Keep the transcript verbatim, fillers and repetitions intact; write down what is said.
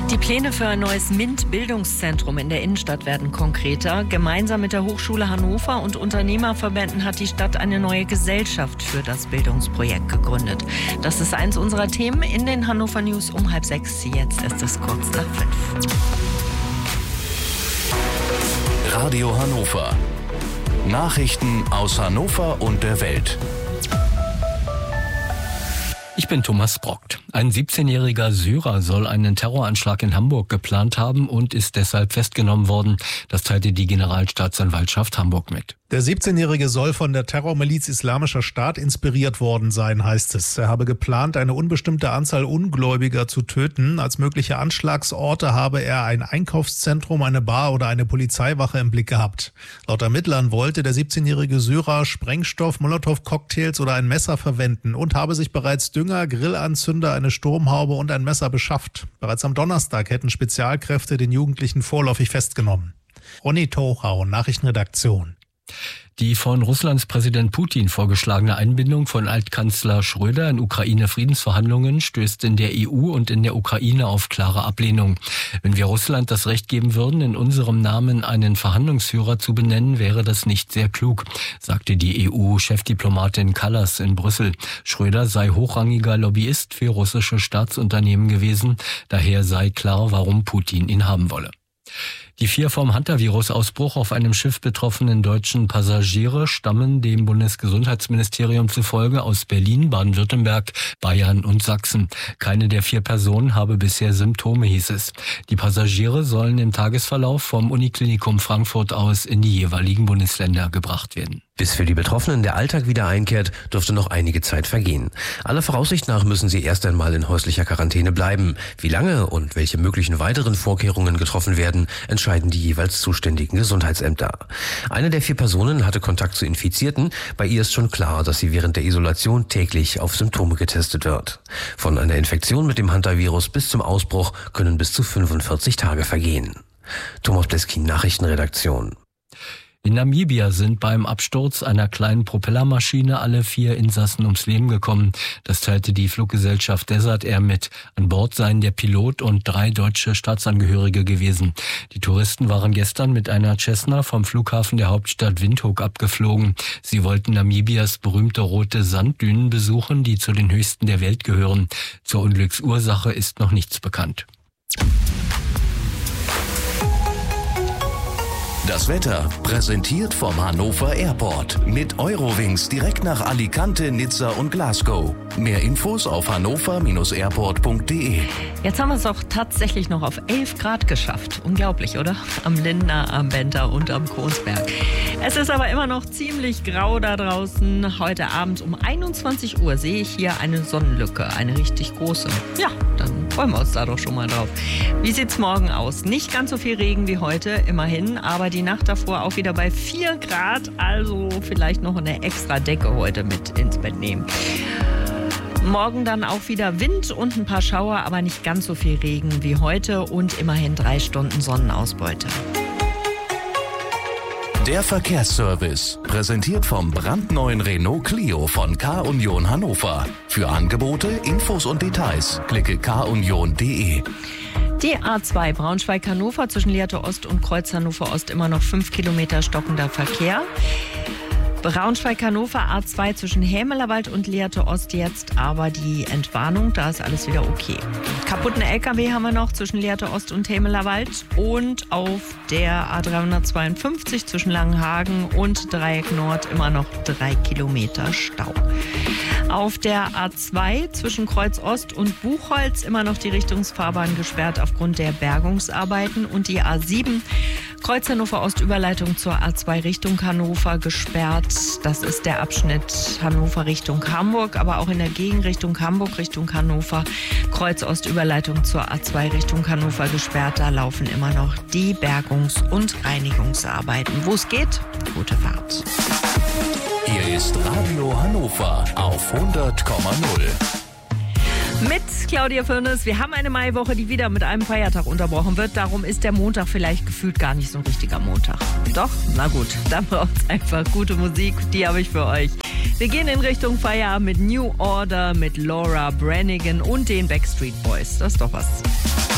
Die Pläne für ein neues MINT-Bildungszentrum in der Innenstadt werden konkreter. Gemeinsam mit der Hochschule Hannover und Unternehmerverbänden hat die Stadt eine neue Gesellschaft für das Bildungsprojekt gegründet. Das ist eins unserer Themen in den Hannover News um halb sechs. Jetzt ist es kurz nach fünf. Radio Hannover. Nachrichten aus Hannover und der Welt. Ich bin Thomas Brockt. Ein siebzehnjähriger Syrer soll einen Terroranschlag in Hamburg geplant haben und ist deshalb festgenommen worden. Das teilte die Generalstaatsanwaltschaft Hamburg mit. Der siebzehnjährige soll von der Terrormiliz Islamischer Staat inspiriert worden sein, heißt es. Er habe geplant, eine unbestimmte Anzahl Ungläubiger zu töten. Als mögliche Anschlagsorte habe er ein Einkaufszentrum, eine Bar oder eine Polizeiwache im Blick gehabt. Laut Ermittlern wollte der siebzehnjährige Syrer Sprengstoff, Molotow-Cocktails oder ein Messer verwenden und habe sich bereits Dünger, Grillanzünder, eine Sturmhaube und ein Messer beschafft. Bereits am Donnerstag hätten Spezialkräfte den Jugendlichen vorläufig festgenommen. Ronny Tochau, Nachrichtenredaktion. Die von Russlands Präsident Putin vorgeschlagene Einbindung von Altkanzler Schröder in Ukraine-Friedensverhandlungen stößt in der E U und in der Ukraine auf klare Ablehnung. Wenn wir Russland das Recht geben würden, in unserem Namen einen Verhandlungsführer zu benennen, wäre das nicht sehr klug, sagte die E U-Chefdiplomatin Kallas in Brüssel. Schröder sei hochrangiger Lobbyist für russische Staatsunternehmen gewesen. Daher sei klar, warum Putin ihn haben wolle. Die vier vom Hantavirus-Ausbruch auf einem Schiff betroffenen deutschen Passagiere stammen dem Bundesgesundheitsministerium zufolge aus Berlin, Baden-Württemberg, Bayern und Sachsen. Keine der vier Personen habe bisher Symptome, hieß es. Die Passagiere sollen im Tagesverlauf vom Uniklinikum Frankfurt aus in die jeweiligen Bundesländer gebracht werden. Bis für die Betroffenen der Alltag wieder einkehrt, dürfte noch einige Zeit vergehen. Aller Voraussicht nach müssen sie erst einmal in häuslicher Quarantäne bleiben. Wie lange und welche möglichen weiteren Vorkehrungen getroffen werden, entscheiden die jeweils zuständigen Gesundheitsämter. Eine der vier Personen hatte Kontakt zu Infizierten. Bei ihr ist schon klar, dass sie während der Isolation täglich auf Symptome getestet wird. Von einer Infektion mit dem Hantavirus bis zum Ausbruch können bis zu fünfundvierzig Tage vergehen. Thomas Bleskin, Nachrichtenredaktion. In Namibia sind beim Absturz einer kleinen Propellermaschine alle vier Insassen ums Leben gekommen. Das teilte die Fluggesellschaft Desert Air mit. An Bord seien der Pilot und drei deutsche Staatsangehörige gewesen. Die Touristen waren gestern mit einer Cessna vom Flughafen der Hauptstadt Windhoek abgeflogen. Sie wollten Namibias berühmte rote Sanddünen besuchen, die zu den höchsten der Welt gehören. Zur Unglücksursache ist noch nichts bekannt. Das Wetter präsentiert vom Hannover Airport. Mit Eurowings direkt nach Alicante, Nizza und Glasgow. Mehr Infos auf hannover Bindestrich airport punkt de. Jetzt haben wir es auch tatsächlich noch auf elf Grad geschafft. Unglaublich, oder? Am Lindner, am Benter und am Kronsberg. Es ist aber immer noch ziemlich grau da draußen. Heute Abend um einundzwanzig Uhr sehe ich hier eine Sonnenlücke, eine richtig große. Ja, dann freuen wir uns da doch schon mal drauf. Wie sieht's morgen aus? Nicht ganz so viel Regen wie heute, immerhin, aber die Nacht davor auch wieder bei vier Grad, also vielleicht noch eine extra Decke heute mit ins Bett nehmen. Morgen dann auch wieder Wind und ein paar Schauer, aber nicht ganz so viel Regen wie heute und immerhin drei Stunden Sonnenausbeute. Der Verkehrsservice, präsentiert vom brandneuen Renault Clio von K-Union Hannover. Für Angebote, Infos und Details klicke k union punkt de. Die A zwei Braunschweig-Hannover zwischen Lehrte Ost und Kreuz Hannover Ost immer noch fünf Kilometer stockender Verkehr. Braunschweig-Hannover A zwei zwischen Hämelerwald und Lehrte Ost jetzt aber die Entwarnung, da ist alles wieder okay. Kaputten L K W haben wir noch zwischen Lehrte Ost und Hämelerwald und auf der A dreihundertzweiundfünfzig zwischen Langenhagen und Dreieck Nord immer noch drei Kilometer Stau. Auf der A zwei zwischen Kreuz Ost und Buchholz immer noch die Richtungsfahrbahn gesperrt aufgrund der Bergungsarbeiten und die A sieben Kreuz Hannover Ost Überleitung zur A zwei Richtung Hannover gesperrt. Das ist der Abschnitt Hannover Richtung Hamburg, aber auch in der Gegenrichtung Hamburg Richtung Hannover. Kreuz Ost Überleitung zur A zwei Richtung Hannover gesperrt. Da laufen immer noch die Bergungs- und Reinigungsarbeiten. Wo es geht, gute Fahrt. Hier ist Radio Hannover auf hundert Komma null. Mit Claudia Firnes. Wir haben eine Maiwoche, die wieder mit einem Feiertag unterbrochen wird. Darum ist der Montag vielleicht gefühlt gar nicht so ein richtiger Montag. Doch? Na gut, dann braucht es einfach gute Musik. Die habe ich für euch. Wir gehen in Richtung Feierabend mit New Order, mit Laura Branigan und den Backstreet Boys. Das ist doch was.